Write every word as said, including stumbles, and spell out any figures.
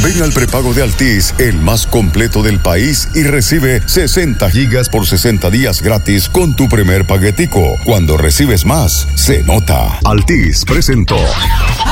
Ven al prepago de Altis, el más completo del país, y recibe sesenta gigas por sesenta días gratis con tu primer paquetico. Cuando recibes más, se nota. Altis presentó